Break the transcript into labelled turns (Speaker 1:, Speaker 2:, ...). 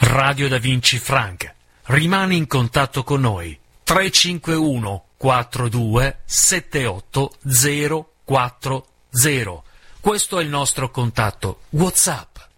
Speaker 1: Radio Da Vinci Frank. Rimani in contatto con noi. 351 42 78 040. Questo è il nostro contatto WhatsApp.